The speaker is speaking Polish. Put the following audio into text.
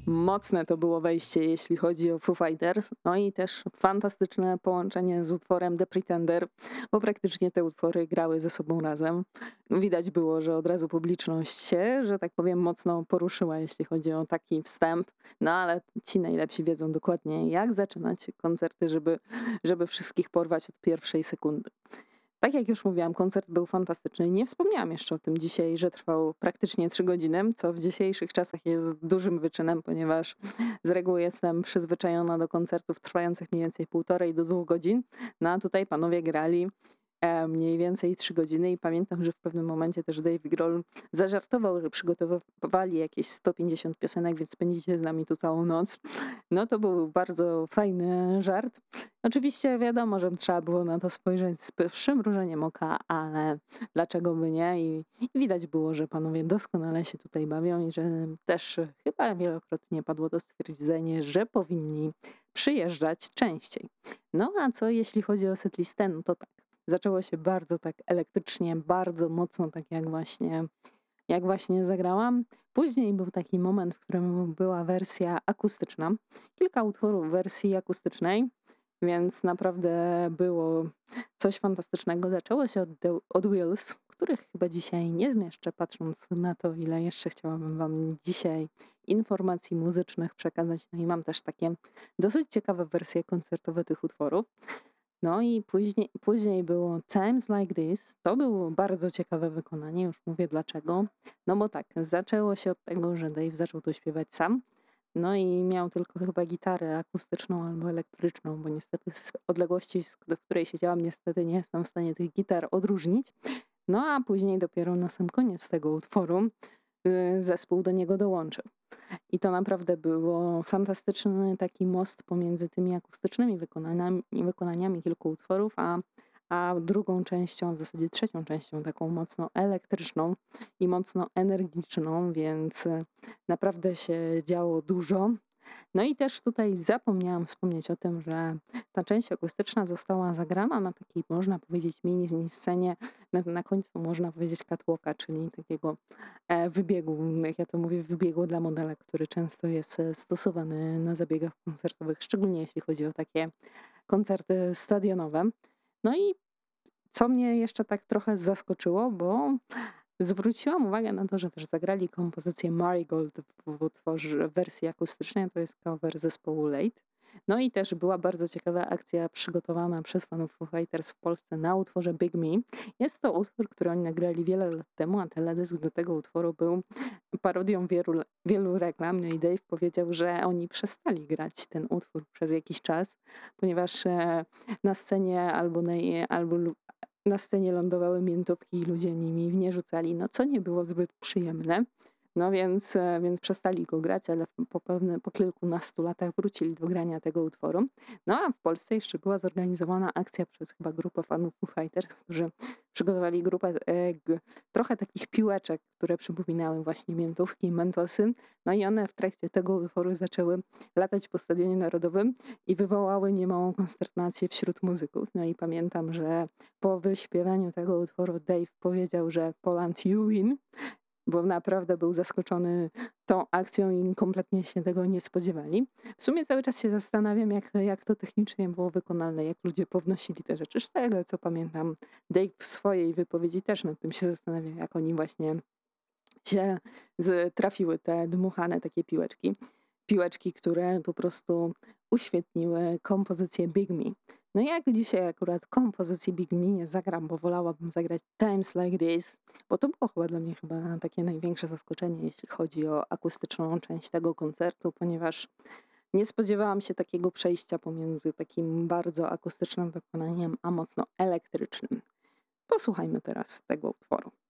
Mocne to było wejście, jeśli chodzi o Foo Fighters. No i też fantastyczne połączenie z utworem The Pretender, bo praktycznie te utwory grały ze sobą razem. Widać było, że od razu publiczność się, że tak powiem, mocno poruszyła, jeśli chodzi o taki wstęp. No ale ci najlepsi wiedzą dokładnie, jak zaczynać koncerty, żeby wszystkich porwać od pierwszej sekundy. Tak jak już mówiłam, koncert był fantastyczny. Nie wspomniałam jeszcze o tym dzisiaj, że trwał praktycznie 3 godziny, co w dzisiejszych czasach jest dużym wyczynem, ponieważ z reguły jestem przyzwyczajona do koncertów trwających mniej więcej 1,5 do 2 godzin. No a tutaj panowie grali mniej więcej 3 godziny i pamiętam, że w pewnym momencie też Dave Grohl zażartował, że przygotowywali jakieś 150 piosenek, więc spędzicie z nami tu całą noc. No to był bardzo fajny żart. Oczywiście wiadomo, że trzeba było na to spojrzeć z przymrużeniem oka, ale dlaczego by nie? I widać było, że panowie doskonale się tutaj bawią i że też chyba wielokrotnie padło to stwierdzenie, że powinni przyjeżdżać częściej. No a co jeśli chodzi o setlistę, no to tak. Zaczęło się bardzo tak elektrycznie, bardzo mocno, tak jak właśnie zagrałam. Później był taki moment, w którym była wersja akustyczna. Kilka utworów w wersji akustycznej, więc naprawdę było coś fantastycznego. Zaczęło się od Wheels, których chyba dzisiaj nie zmieszczę, patrząc na to, ile jeszcze chciałabym wam dzisiaj informacji muzycznych przekazać. No i mam też takie dosyć ciekawe wersje koncertowe tych utworów. No i później było Times Like This. To było bardzo ciekawe wykonanie, już mówię dlaczego. No bo tak, zaczęło się od tego, że Dave zaczął to śpiewać sam. No i miał tylko chyba gitarę akustyczną albo elektryczną, bo niestety z odległości, do której siedziałam, niestety nie jestem w stanie tych gitar odróżnić. No a później dopiero na sam koniec tego utworu zespół do niego dołączył. I to naprawdę było fantastyczny taki most pomiędzy tymi akustycznymi wykonaniami kilku utworów, a drugą częścią, a w zasadzie trzecią częścią, taką mocno elektryczną i mocno energiczną, więc naprawdę się działo dużo. No i też tutaj zapomniałam wspomnieć o tym, że ta część akustyczna została zagrana na takiej, można powiedzieć, mini scenie, na końcu można powiedzieć catwalka, czyli takiego wybiegu, jak ja to mówię, wybiegu dla modelek, który często jest stosowany na zabiegach koncertowych, szczególnie jeśli chodzi o takie koncerty stadionowe. No i co mnie jeszcze tak trochę zaskoczyło, bo zwróciłam uwagę na to, że też zagrali kompozycję Marigold w utworze w wersji akustycznej, to jest cover zespołu Late. No i też była bardzo ciekawa akcja przygotowana przez fanów Foo Fighters w Polsce na utworze Big Me. Jest to utwór, który oni nagrali wiele lat temu, a teledysk do tego utworu był parodią wielu reklam. No i Dave powiedział, że oni przestali grać ten utwór przez jakiś czas, ponieważ na scenie na scenie lądowały miętówki i ludzie nimi w nie rzucali, no co nie było zbyt przyjemne. No więc przestali go grać, ale po kilkunastu latach wrócili do grania tego utworu. No a w Polsce jeszcze była zorganizowana akcja przez chyba grupę fanów Foo Fighters, którzy przygotowali grupę trochę takich piłeczek, które przypominały właśnie miętówki, mentosy. No i one w trakcie tego utworu zaczęły latać po Stadionie Narodowym i wywołały niemałą konsternację wśród muzyków. No i pamiętam, że po wyśpiewaniu tego utworu Dave powiedział, że Poland you win, bo naprawdę był zaskoczony tą akcją i kompletnie się tego nie spodziewali. W sumie cały czas się zastanawiam, jak to technicznie było wykonalne, jak ludzie pownosili te rzeczy. Z tego, co pamiętam, Dave w swojej wypowiedzi też nad tym się zastanawiał, jak oni właśnie się trafiły te dmuchane takie piłeczki. Piłeczki, które po prostu uświetniły kompozycję Big Me. No i jak dzisiaj akurat kompozycji Big Me nie zagram, bo wolałabym zagrać Times Like This, bo to było chyba dla mnie takie największe zaskoczenie, jeśli chodzi o akustyczną część tego koncertu, ponieważ nie spodziewałam się takiego przejścia pomiędzy takim bardzo akustycznym wykonaniem, a mocno elektrycznym. Posłuchajmy teraz tego utworu.